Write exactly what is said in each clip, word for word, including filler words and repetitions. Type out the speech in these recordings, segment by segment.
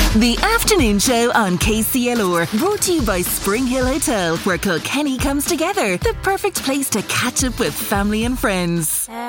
The afternoon show on K C L R, brought to you by Spring Hill Hotel, where Kilkenny comes together. The perfect place to catch up with family and friends. In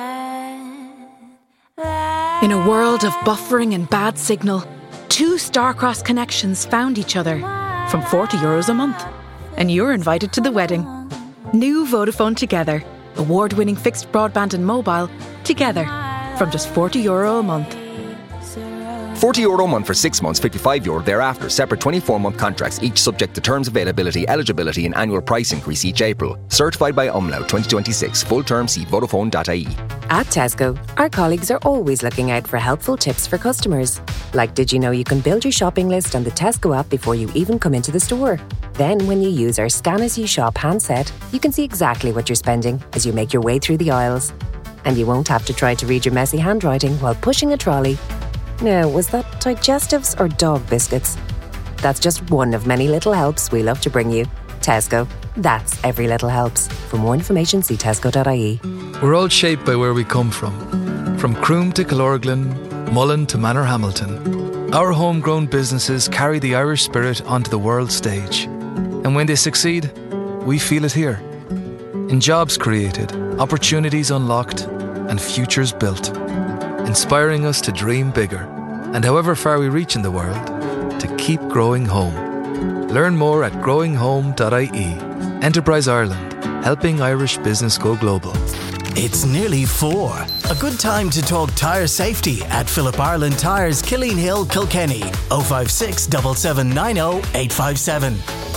a world of buffering and bad signal, two Starcross connections found each other from forty euros a month. And you're invited to the wedding. New Vodafone Together. Award-winning fixed broadband and mobile together from just forty euro a month. forty euro a month for six months, fifty-five euro thereafter. Separate twenty-four month contracts, each subject to terms, availability, eligibility and annual price increase each April. Certified by Umlaut twenty twenty-six. Full term, see Vodafone dot I E. At Tesco, our colleagues are always looking out for helpful tips for customers. Like, did you know you can build your shopping list on the Tesco app before you even come into the store? Then, when you use our Scan As You Shop handset, you can see exactly what you're spending as you make your way through the aisles. And you won't have to try to read your messy handwriting while pushing a trolley. Now, was that digestives or dog biscuits? That's just one of many little helps we love to bring you. Tesco. That's every little helps. For more information, see tesco dot I E. We're all shaped by where we come from. From Croom to Killorglin, Mullen to Manorhamilton. Our homegrown businesses carry the Irish spirit onto the world stage. And when they succeed, we feel it here. In jobs created, opportunities unlocked, and futures built. Inspiring us to dream bigger, and however far we reach in the world, to keep growing home. Learn more at growing home dot I E. Enterprise Ireland, helping Irish business go global. It's nearly four. A good time to talk tyre safety at Philip Ireland Tyres, Killeen Hill, Kilkenny. oh five six, seven seven nine oh, eight five seven.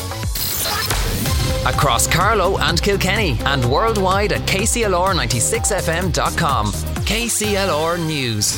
Across Carlow and Kilkenny and worldwide at K C L R ninety-six F M dot com. K C L R News.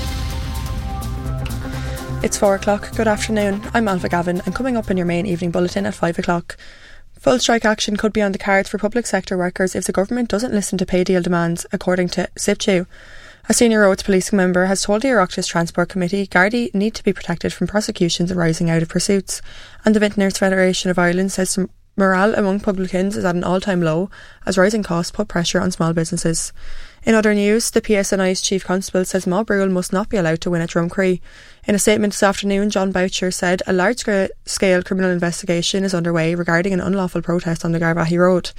It's four o'clock. Good afternoon. I'm Alpha Gavin, and coming up in your main evening bulletin at five o'clock. Full strike action could be on the cards for public sector workers if the government doesn't listen to pay deal demands, according to SIPTU. A senior roads police member has told the Oireachtas Transport Committee Gardaí need to be protected from prosecutions arising out of pursuits, and the Vintners Federation of Ireland says some morale among publicans is at an all-time low as rising costs put pressure on small businesses. In other news, the P S N I's Chief Constable says mob rule must not be allowed to win at Drumcree. In a statement this afternoon, John Boucher said a large-scale criminal investigation is underway regarding an unlawful protest on the Garvaghey Road.